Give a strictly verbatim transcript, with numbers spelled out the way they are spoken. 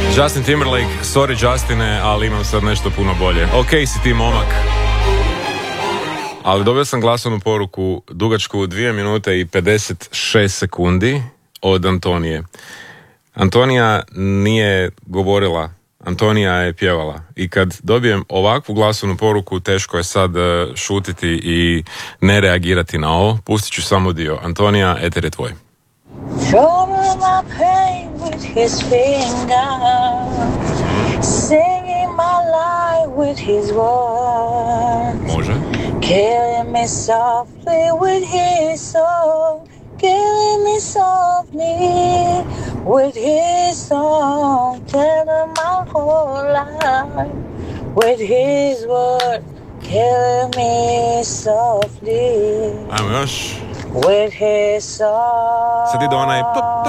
Justin Timberlake, sorry Justine, ali imam sad nešto puno bolje. Ok si ti momak. Ali dobio sam glasovnu poruku dugačku dvije minute i pedeset šest sekundi od Antonije. Antonija nije govorila, Antonija je pjevala. I kad dobijem ovakvu glasovnu poruku, teško je sad šutiti i ne reagirati na ovo. Pustit ću samo dio. Antonija, eter je tvoj. Throwing my pain with his finger, singing my life with his words. Može. Killing me softly with his song, killing me softly with his song, telling my whole life with his word, killing me softly. Ajmo još. With his song. Sad ide onaj pop,